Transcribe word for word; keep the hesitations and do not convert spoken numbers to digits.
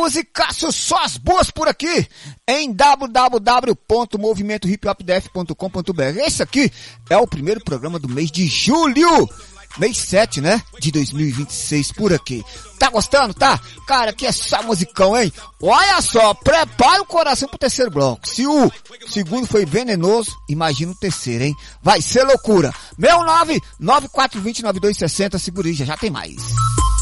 musicaço, só as boas por aqui, em w w w ponto movimento hip hop d f ponto com ponto b r. Esse aqui é o primeiro programa do mês de julho, mês sete, né, de dois mil e vinte e seis por aqui. Tá gostando, tá? Cara, aqui é só musicão, hein? Olha só, prepara o coração pro terceiro bloco. Se o segundo foi venenoso, imagina o terceiro, hein? Vai ser loucura. Meu nove nove quatro dois zero nove dois seis zero, segura aí, já já tem mais.